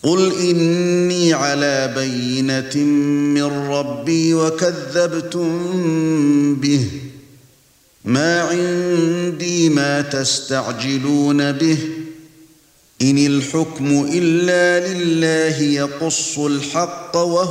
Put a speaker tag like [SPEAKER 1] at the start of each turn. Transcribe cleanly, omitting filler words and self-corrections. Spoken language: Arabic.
[SPEAKER 1] قُلْ إِنِّي عَلَى بَيِّنَةٍ مِّن رَّبِّي وَكَذَّبْتُم بِهِ مَا عِندِي مَا تَسْتَعْجِلُونَ بِهِ إِنِ الْحُكْمُ إِلَّا لِلَّهِ يَقُصُّ الْحَقَّ